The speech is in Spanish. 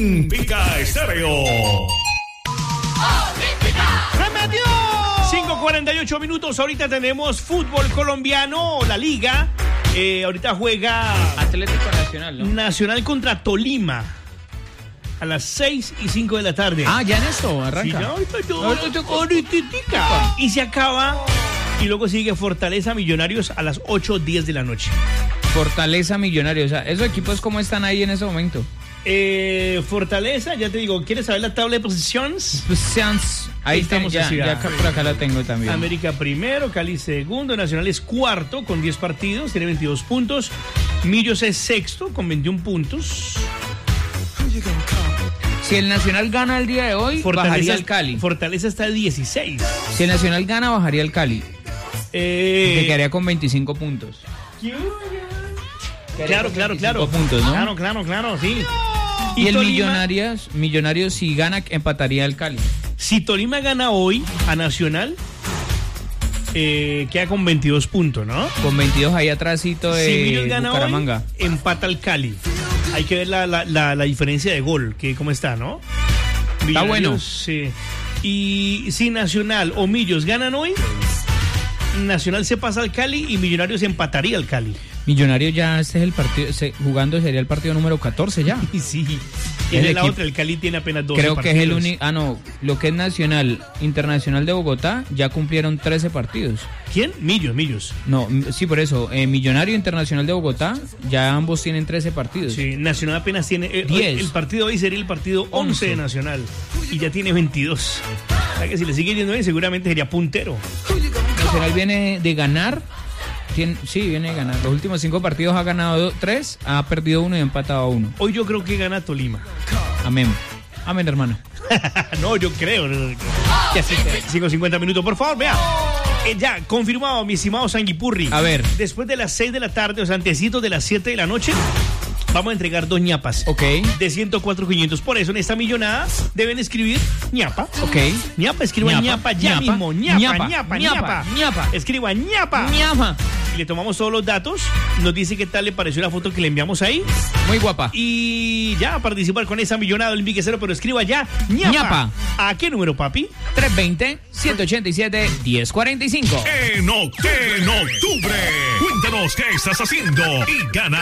Olímpica Estéreo. ¡Se metió! 5:48 minutos. Ahorita tenemos fútbol colombiano, la liga. Ahorita juega Atlético Nacional, ¿no? Nacional contra Tolima a las 6:05 de la tarde. Ah, ya en esto arranca. Sí, y se acaba. Y luego sigue Fortaleza Millonarios a las 8:10 de la noche. Fortaleza Millonarios. O sea, ¿esos equipos cómo están ahí en ese momento? Fortaleza, ya te digo, ¿quieres saber la tabla de posiciones? Ahí estamos, ya por acá la tengo también. América primero, Cali segundo, Nacional es cuarto con 10 partidos, tiene 22 puntos. Millos es sexto con 21 puntos. Si el Nacional gana el día de hoy, bajaría el Cali. Fortaleza está a 16. Si el Nacional gana, bajaría el Cali. Que quedaría con 25 puntos. Claro. Puntos, ¿no? Claro, sí. Y el Tolima, Millonarios si gana, empataría el Cali. Si Tolima gana hoy a Nacional, queda con 22 puntos, ¿no? Con 22 ahí atrásito de si Millos gana Bucaramanga. Hoy, empata el Cali. Hay que ver la diferencia de gol, que cómo está, ¿no? Está bueno. Sí. Y si Nacional o Millos ganan hoy, Nacional se pasa al Cali y Millonarios empataría al Cali. Millonarios ya este es el partido, jugando sería el partido número 14 ya. Sí. Y es la otra, el Cali tiene apenas 12 creo partidos. Que es el único, lo que es Nacional, Internacional de Bogotá ya cumplieron 13 partidos. ¿Quién? Millos. No, sí, por eso, Millonario Internacional de Bogotá, ya ambos tienen 13 partidos. Sí, Nacional apenas tiene 10. El partido hoy sería el partido 11 de Nacional y ya tiene 22. O sea que si le sigue yendo bien, seguramente sería puntero. Nacional viene de ganar. Viene de ganar. Los últimos 5 partidos ha ganado 3, ha perdido 1 y ha empatado 1. Hoy yo creo que gana Tolima. Amén, hermano. No, yo creo. 5:50 minutos, por favor, vea. Ya, confirmado, mi estimado Sanguipurri. A ver. Después de las 6 de la tarde, o sea, antecitos de las 7 de la noche, vamos a entregar 2 ñapas. Ok. De 104.500. Por eso, en esta millonada, deben escribir ñapa. Ok. ñapa, escriban ñapa ya mismo. ñapa. Escriba ñapa. Y le tomamos todos los datos. Nos dice qué tal le pareció la foto que le enviamos ahí. Muy guapa. Y ya, a participar con esa millonada del Olímpica Estéreo, pero escriba ya ñapa. ¿A qué número, papi? 320-187-1045. En octubre, cuéntanos qué estás haciendo y gana